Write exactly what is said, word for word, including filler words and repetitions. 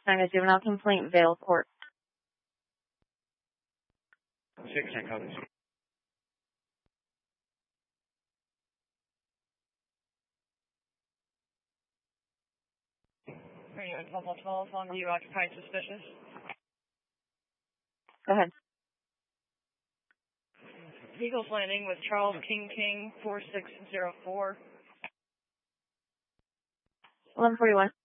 nine, a juvenile complaint, Vale Court. six, ten copies. Level twelve on view occupied suspicious. Go ahead. Eagles Landing with Charles King King, four six zero four. eleven forty-one.